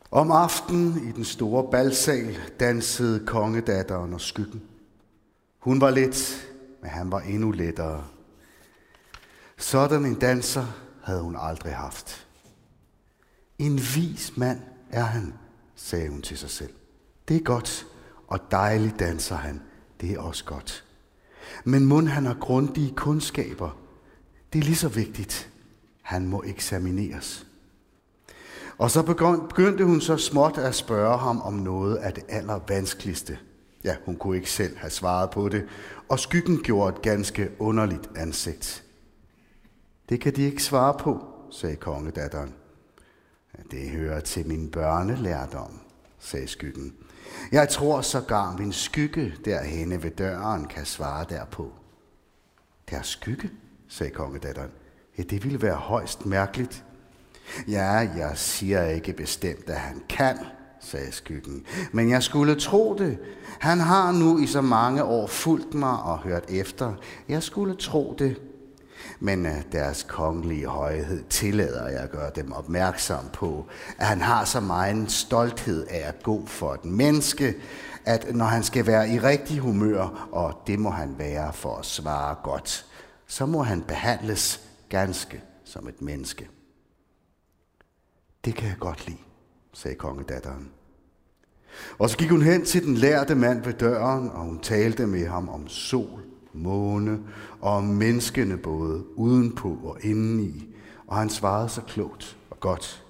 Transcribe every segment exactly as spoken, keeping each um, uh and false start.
Om aftenen i den store balsal dansede kongedatteren og skyggen. Hun var let, men han var endnu lettere. Sådan en danser havde hun aldrig haft. En vis mand er han, sagde hun til sig selv. Det er godt, og dejligt danser han. Det er også godt. Men mon han har grundige kundskaber. Det er lige så vigtigt. Han må eksamineres. Og så begyndte hun så småt at spørge ham om noget af det allervanskeligste. Ja, hun kunne ikke selv have svaret på det, og skyggen gjorde et ganske underligt ansigt. Det kan de ikke svare på, sagde kongedatteren. Det hører til min børnelærdom, sagde skyggen. Jeg tror sågar min skygge derhenne ved døren kan svare derpå. Der skygge, sagde kongedatteren. Ja, det ville være højst mærkeligt. Ja, jeg siger ikke bestemt, at han kan, sagde skyggen. Men jeg skulle tro det. Han har nu i så mange år fulgt mig og hørt efter. Jeg skulle tro det. Men deres kongelige højhed tillader jeg at gøre dem opmærksom på, at han har så meget stolthed af at gå for et menneske, at når han skal være i rigtig humør, og det må han være for at svare godt, så må han behandles ganske som et menneske. Det kan jeg godt lide, sagde kongedatteren. Og så gik hun hen til den lærte mand ved døren, og hun talte med ham om sol, måne og om menneskene både udenpå og indeni, og han svarede så klogt og godt.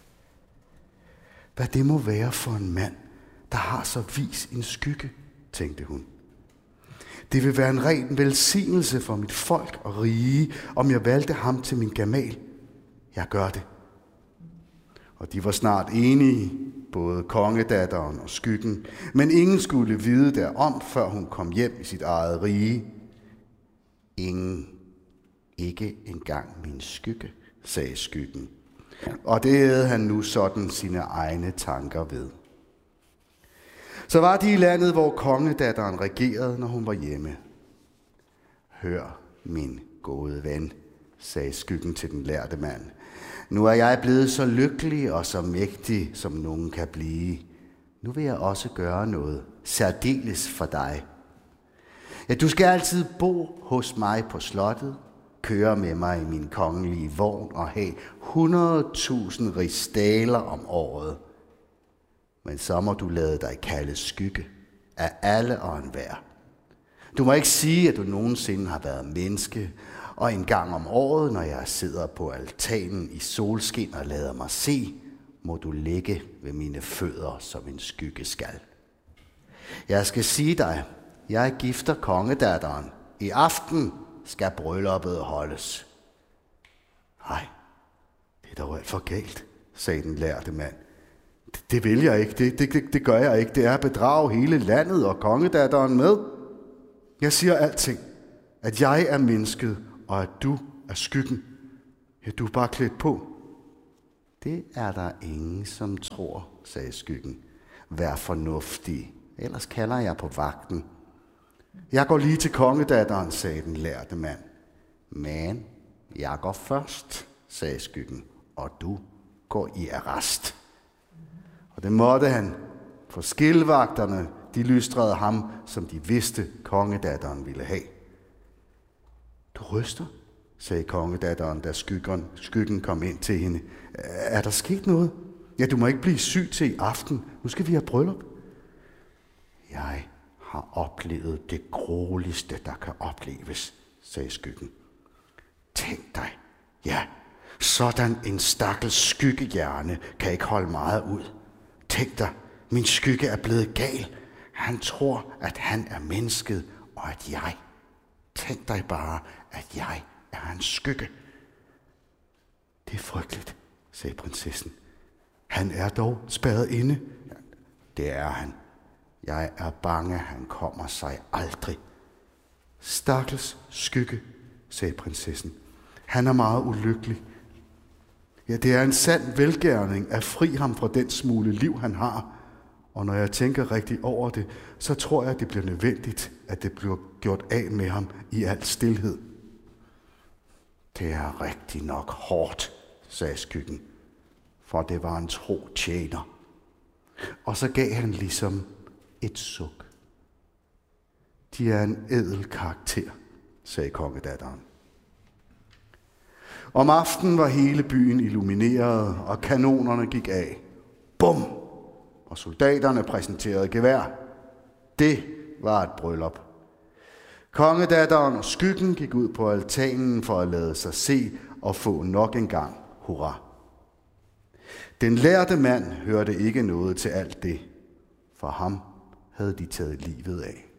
Hvad det må være for en mand, der har så vis en skygge, tænkte hun. Det vil være en ren velsignelse for mit folk og rige, om jeg valgte ham til min gamal. Jeg gør det. Og de var snart enige, både kongedatteren og skyggen, men ingen skulle vide derom, før hun kom hjem i sit eget rige. Ingen, ikke engang min skygge, sagde skyggen. Og det havde han nu sådan sine egne tanker ved. Så var de i landet, hvor kongedatteren regerede, når hun var hjemme. Hør, min gode ven, sagde skyggen til den lærte mand. Nu er jeg blevet så lykkelig og så mægtig, som nogen kan blive. Nu vil jeg også gøre noget særdeles for dig. Ja, du skal altid bo hos mig på slottet, køre med mig i min kongelige vogn og have hundrede tusind rigsdaler om året. Men så må du lade dig kalde skygge af alle og enhver. Du må ikke sige, at du nogensinde har været menneske, og en gang om året, når jeg sidder på altanen i solskin og lader mig se, må du ligge ved mine fødder som en skygge skal. Jeg skal sige dig, jeg gifter kongedatteren. I aften skal brylluppet holdes. Nej, det er dog alt for galt, sagde den lærte mand. Det, det vil jeg ikke, det, det, det, det gør jeg ikke. Det er at bedrage hele landet og kongedatteren med. Jeg siger alting, at jeg er mennesket, og at du er skyggen. Ja, du er bare klædt på. Det er der ingen, som tror, sagde skyggen. Vær fornuftig, ellers kalder jeg på vagten. Jeg går lige til kongedatteren, sagde den lærte mand. Men jeg går først, sagde skyggen, og du går i arrest. Og det måtte han, for skildvagterne, de lystrede ham, som de vidste, kongedatteren ville have. Du ryster, sagde kongedatteren, da skyggen, skyggen kom ind til hende. Er der sket noget? Ja, du må ikke blive syg til i aften. Nu skal vi have bryllup. Jeg har oplevet det grueligste, der kan opleves, sagde skyggen. Tænk dig, ja, sådan en stakkels skyggehjerne kan ikke holde meget ud. Tænk dig, min skygge er blevet gal. Han tror, at han er mennesket, og at jeg. Tænk dig bare, at jeg er hans skygge. Det er frygteligt, sagde prinsessen. Han er dog spærret inde. Ja, det er han. Jeg er bange, han kommer sig aldrig. Stakkels skygge, sagde prinsessen. Han er meget ulykkelig. Ja, det er en sand velgærning at fri ham fra den smule liv, han har. Og når jeg tænker rigtig over det, så tror jeg, det bliver nødvendigt, at det bliver gjort af med ham i al stilhed. Det er rigtig nok hårdt, sagde skyggen, for det var en tro tjener, Og så gav han ligesom et suk. De er en ædel karakter, sagde kongedatteren. Om aftenen var hele byen illumineret, og kanonerne gik af. Bum! Og soldaterne præsenterede gevær. Det var et bryllup. Kongedatteren og skyggen gik ud på altanen for at lade sig se og få nok en gang hurra. Den lærte mand hørte ikke noget til alt det. For ham havde de taget livet af.